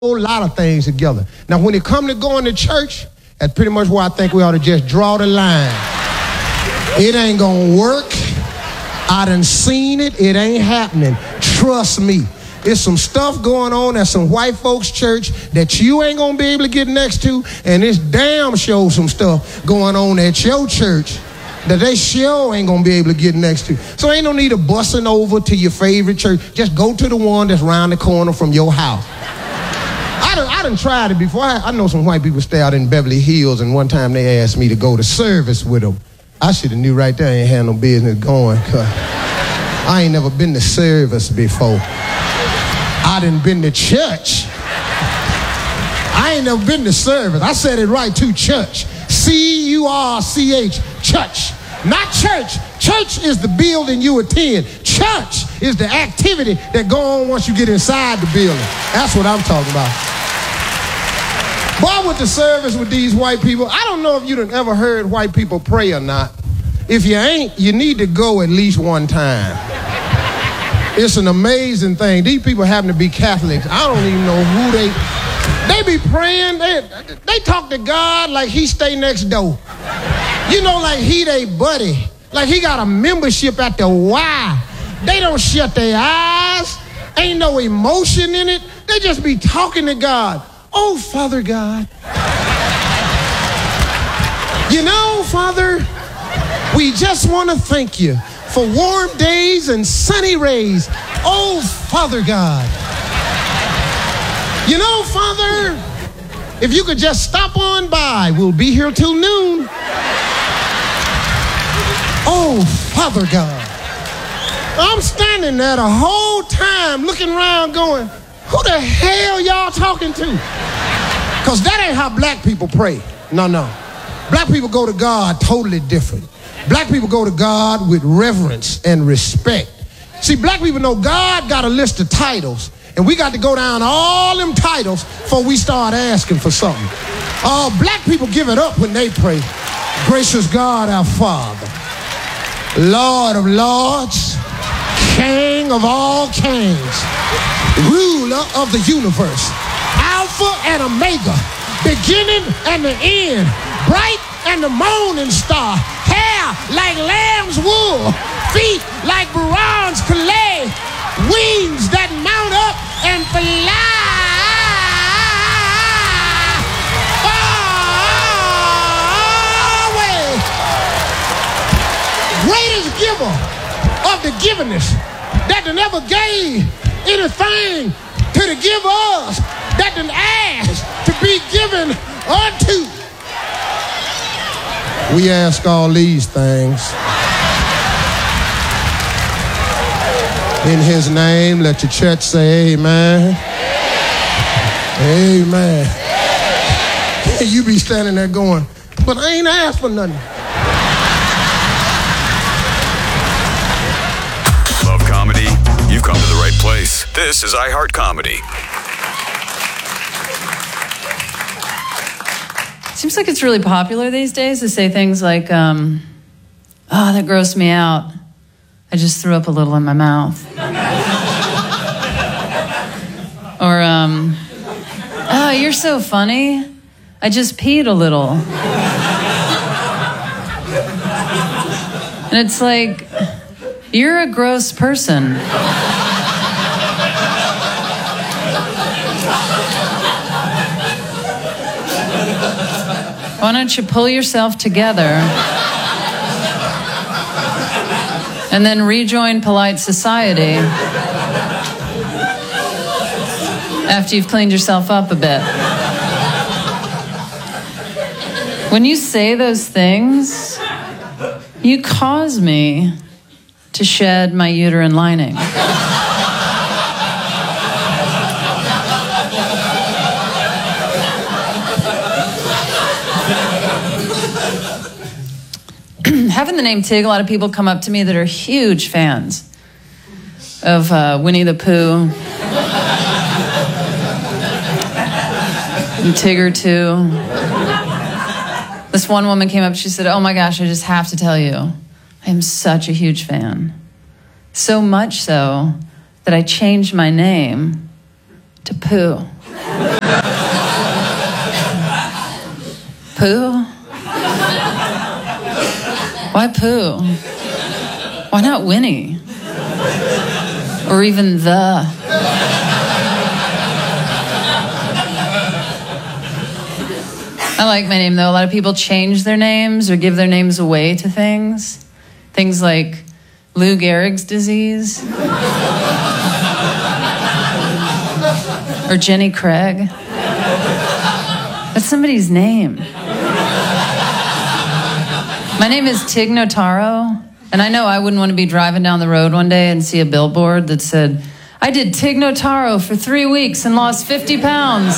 whole lot of things together. Now, when it comes to going to church, that's pretty much where I think we ought to just draw the line. It ain't gonna work. I done seen it. It ain't happening. Trust me. There's some stuff going on at some white folks' church that you ain't gonna be able to get next to, and it's damn sure some stuff going on at your church that they sure ain't gonna be able to get next to. So ain't no need of bussing over to your favorite church. Just go to the one that's around the corner from your house. I done tried it before. I know some white people stay out in Beverly Hills, and one time they asked me to go to service with them. I should have knew right there I ain't had no business going, cause I ain't never been to service before. I done been to church. I ain't never been to service. I said it right too, church. C-U-R-C-H, church. Not church. Church is the building you attend. Church is the activity that go on once you get inside the building. That's what I'm talking about. Boy, I went to service with these white people. I don't know if you done ever heard white people pray or not. If you ain't, you need to go at least one time. It's an amazing thing. These people happen to be Catholics. I don't even know who they be praying. They talk to God like he stay next door. You know, like he they buddy. Like he got a membership at the Y. They don't shut their eyes. Ain't no emotion in it. They just be talking to God. Oh, Father God. You know, Father, we just want to thank you for warm days and sunny rays. Oh, Father God. You know, Father, if you could just stop on by, we'll be here till noon. Oh, Father God. I'm standing there the whole time looking around going, who the hell y'all talking to? Because that ain't how black people pray. No. Black people go to God totally different. Black people go to God with reverence and respect. See, black people know God got a list of titles, and we got to go down all them titles before we start asking for something. Black people give it up when they pray. Gracious God, our Father, Lord of lords, King of all kings, ruler of the universe, Alpha and Omega, beginning and the end, bright and the morning star, hair like lamb's wool, feet like bronze clay, wings that mount up and fly. Away. Greatest giver of the givenness that never gave anything to the givers that done asked to be given unto. We ask all these things in his name. Let your church say amen. Amen. You be standing there going, but I ain't asked for nothing. Love comedy? You've come to the right place. This is iHeart Comedy. Seems like it's really popular these days to say things like, oh, that grossed me out. I just threw up a little in my mouth. Or, oh, you're so funny. I just peed a little. And it's like, you're a gross person. Why don't you pull yourself together and then rejoin polite society after you've cleaned yourself up a bit? When you say those things, you cause me to shed my uterine lining. Having the name Tig, a lot of people come up to me that are huge fans of Winnie the Pooh and Tigger too. This one woman came up, she said, oh my gosh, I just have to tell you, I am such a huge fan. So much so that I changed my name to Pooh. Pooh? Why Pooh? Why not Winnie? Or even the? I like my name, though. A lot of people change their names or give their names away to things. Things like Lou Gehrig's disease. Or Jenny Craig. That's somebody's name. My name is Tig Notaro, and I know I wouldn't want to be driving down the road one day and see a billboard that said, I did Tig Notaro for 3 weeks and lost 50 pounds.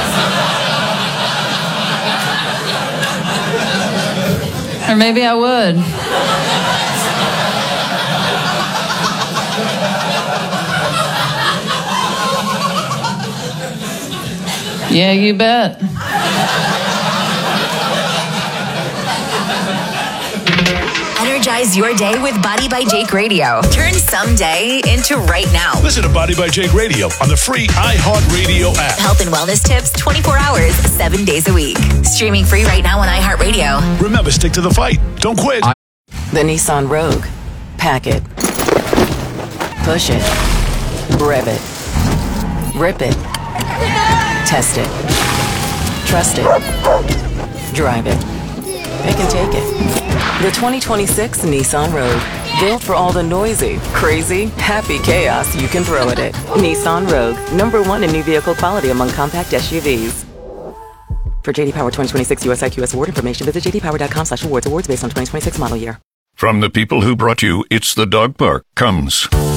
Or maybe I would. Yeah, you bet. Energize your day with Body by Jake Radio. Turn someday into right now. Listen to Body by Jake Radio on the free iHeartRadio app. Health and wellness tips 24 hours, 7 days a week. Streaming free right now on iHeartRadio. Remember, stick to the fight. Don't quit. The Nissan Rogue. Pack it. Push it. Rev it. Rip it. Test it. Trust it. Drive it. Pick and take it. The 2026 Nissan Rogue. Built for all the noisy, crazy, happy chaos you can throw at it. Nissan Rogue. #1 in new vehicle quality among compact SUVs. For JD Power 2026 US IQS award information, visit jdpower.com/awards. Awards based on 2026 model year. From the people who brought you It's the Dog Park comes